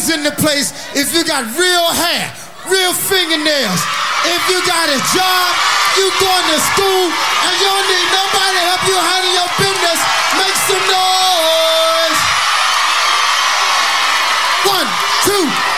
ladies in the place, if you got real hair, real fingernails, if you got a job, you going to school, and you don't need nobody to help you how